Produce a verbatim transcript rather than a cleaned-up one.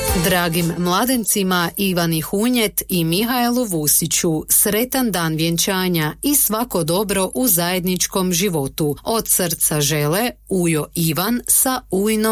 Dragim mladencima Ivani Hunjet i Mihajlu Vusiću sretan dan vjenčanja i svako dobro u zajedničkom životu. Od srca žele Ujo Ivan sa ujnom